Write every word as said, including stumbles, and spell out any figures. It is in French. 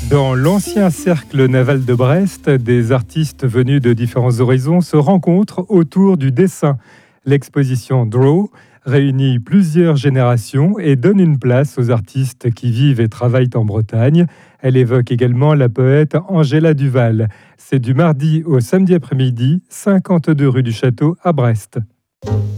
Dans l'ancien cercle naval de Brest, des artistes venus de différents horizons se rencontrent autour du dessin. L'exposition Draw réunit plusieurs générations et donne une place aux artistes qui vivent et travaillent en Bretagne. Elle évoque également la poète Angela Duval. C'est du mardi au samedi après-midi, cinquante-deux rue du Château à Brest.